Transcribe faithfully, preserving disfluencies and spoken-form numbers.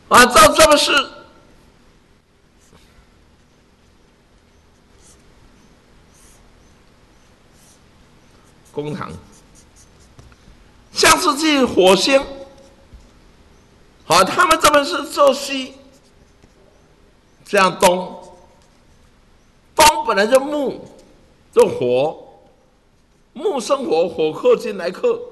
啊，这这不是公堂，像是去火星，好，他们这边是做西，这样东，东本来就木，就火，木生火，火克金来克，